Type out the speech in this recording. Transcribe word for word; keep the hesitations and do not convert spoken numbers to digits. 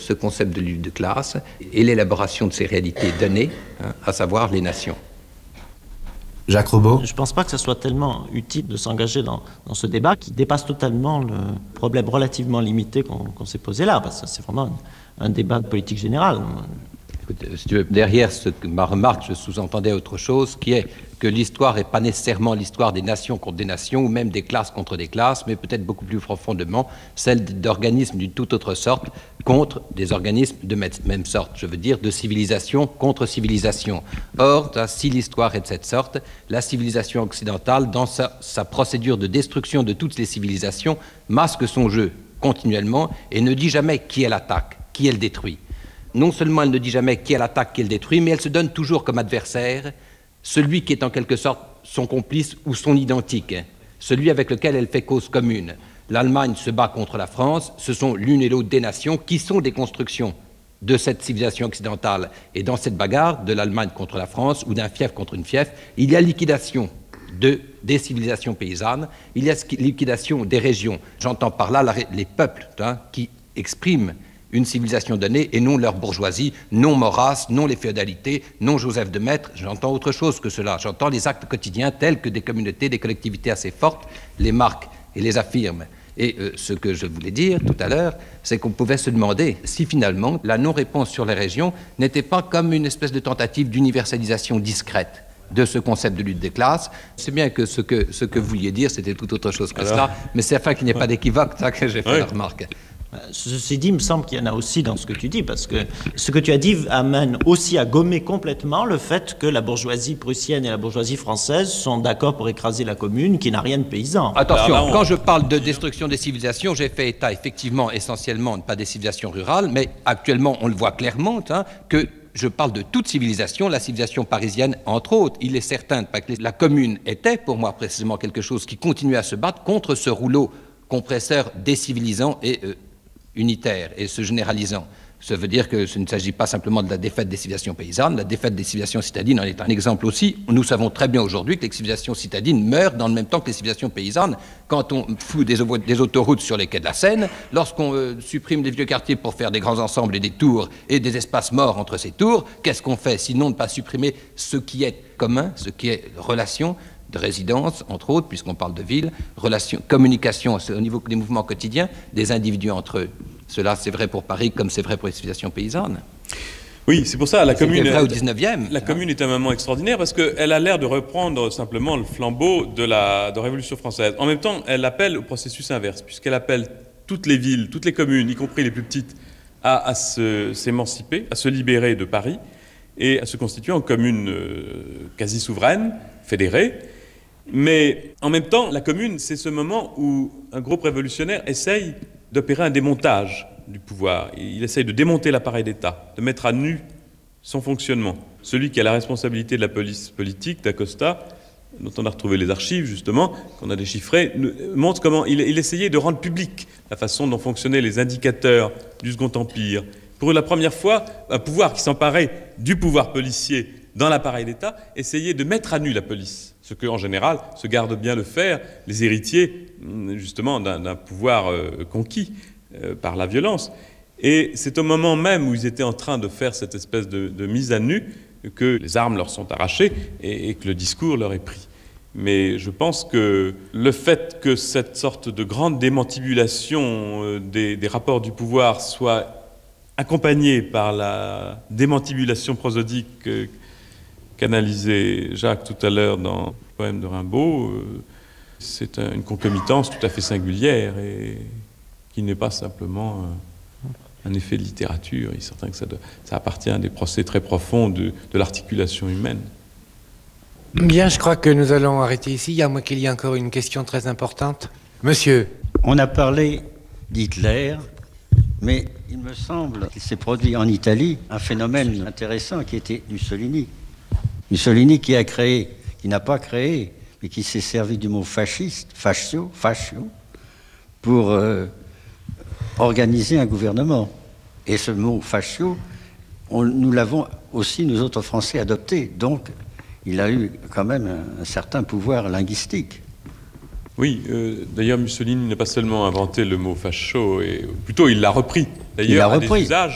ce concept de lutte de classe et l'élaboration de ces réalités données, hein, à savoir les nations. Jacques Raubaud. Je ne pense pas que ce soit tellement utile de s'engager dans, dans ce débat qui dépasse totalement le problème relativement limité qu'on qu'on s'est posé là, parce que c'est vraiment un, un débat de politique générale. Écoute, si tu veux, derrière ce que, ma remarque, je sous-entendais autre chose, qui est que l'histoire n'est pas nécessairement l'histoire des nations contre des nations, ou même des classes contre des classes, mais peut-être beaucoup plus profondément celle d'organismes d'une toute autre sorte contre des organismes de même sorte, je veux dire de civilisation contre civilisation. Or, si l'histoire est de cette sorte, la civilisation occidentale, dans sa, sa procédure de destruction de toutes les civilisations, masque son jeu continuellement et ne dit jamais qui elle attaque, qui elle détruit. Non seulement elle ne dit jamais qui elle attaque, qui elle détruit, mais elle se donne toujours comme adversaire celui qui est en quelque sorte son complice ou son identique, celui avec lequel elle fait cause commune. L'Allemagne se bat contre la France, ce sont l'une et l'autre des nations qui sont des constructions de cette civilisation occidentale. Et dans cette bagarre de l'Allemagne contre la France ou d'un fief contre une fief, il y a liquidation de, des civilisations paysannes, il y a liquidation des régions. J'entends par là la, les peuples hein, qui expriment une civilisation donnée et non leur bourgeoisie, non Maurras, non les féodalités, non Joseph de Maistre. J'entends autre chose que cela. J'entends les actes quotidiens tels que des communautés, des collectivités assez fortes les marquent et les affirment. Et euh, ce que je voulais dire tout à l'heure, c'est qu'on pouvait se demander si finalement la non-réponse sur les régions n'était pas comme une espèce de tentative d'universalisation discrète de ce concept de lutte des classes. C'est bien que ce que, ce que vous vouliez dire, c'était tout autre chose que Alors... cela, mais c'est afin qu'il n'y ait pas d'équivoque, ça que j'ai fait oui. la remarque. Ceci dit, il me semble qu'il y en a aussi dans ce que tu dis, parce que ce que tu as dit amène aussi à gommer complètement le fait que la bourgeoisie prussienne et la bourgeoisie française sont d'accord pour écraser la commune, qui n'a rien de paysan. Attention, là, on... quand je parle de destruction des civilisations, j'ai fait état effectivement essentiellement pas des civilisations rurales, mais actuellement on le voit clairement hein, que je parle de toute civilisation, la civilisation parisienne entre autres. Il est certain pas que la commune était pour moi précisément quelque chose qui continuait à se battre contre ce rouleau compresseur décivilisant et euh, unitaire et se généralisant. Ça veut dire que ce ne s'agit pas simplement de la défaite des civilisations paysannes, la défaite des civilisations citadines en est un exemple aussi. Nous savons très bien aujourd'hui que les civilisations citadines meurent dans le même temps que les civilisations paysannes. Quand on fout des, des autoroutes sur les quais de la Seine, lorsqu'on euh, supprime les vieux quartiers pour faire des grands ensembles et des tours et des espaces morts entre ces tours, qu'est-ce qu'on fait sinon ne pas supprimer ce qui est commun, ce qui est relation de résidence, entre autres, puisqu'on parle de ville, relation, communication au niveau des mouvements quotidiens des individus entre eux. Cela, c'est vrai pour Paris comme c'est vrai pour les civilisations paysannes. Oui, c'est pour ça la commune. C'était vrai au dix-neuvième. La commune est un moment extraordinaire parce qu'elle a l'air de reprendre simplement le flambeau de la de Révolution française. En même temps, elle appelle au processus inverse, puisqu'elle appelle toutes les villes, toutes les communes, y compris les plus petites, à, à se, s'émanciper, à se libérer de Paris et à se constituer en communes euh, quasi souveraines, fédérées. Mais en même temps, la commune, c'est ce moment où un groupe révolutionnaire essaye d'opérer un démontage du pouvoir. Il essaye de démonter l'appareil d'État, de mettre à nu son fonctionnement. Celui qui a la responsabilité de la police politique, d'Acosta, dont on a retrouvé les archives, justement, qu'on a déchiffrées, montre comment il, il essayait de rendre public la façon dont fonctionnaient les indicateurs du Second Empire. Pour la première fois, un pouvoir qui s'emparait du pouvoir policier dans l'appareil d'État essayait de mettre à nu la police. Ce qu'en général se gardent bien de faire les héritiers, justement, d'un, d'un pouvoir euh, conquis euh, par la violence. Et c'est au moment même où ils étaient en train de faire cette espèce de, de mise à nu que les armes leur sont arrachées et, et que le discours leur est pris. Mais je pense que le fait que cette sorte de grande démantibulation euh, des, des rapports du pouvoir soit accompagnée par la démantibulation prosodique euh, qu'analysait Jacques tout à l'heure dans le poème de Rimbaud, euh, c'est une concomitance tout à fait singulière et qui n'est pas simplement euh, un effet de littérature. Il est certain que ça, doit, ça appartient à des procès très profonds de, de l'articulation humaine. Bien, je crois que nous allons arrêter ici, à moins qu'il y ait encore une question très importante. Monsieur. On a parlé d'Hitler, mais il me semble qu'il s'est produit en Italie un phénomène intéressant qui était Mussolini. Mussolini qui a créé, qui n'a pas créé, mais qui s'est servi du mot fasciste, fascio, fascio, pour euh, organiser un gouvernement. Et ce mot fascio, on, nous l'avons aussi, nous autres Français, adopté. Donc, il a eu quand même un, un certain pouvoir linguistique. Oui, euh, d'ailleurs, Mussolini n'a pas seulement inventé le mot fascio, et plutôt il l'a repris. D'ailleurs, il l'a à repris. des usages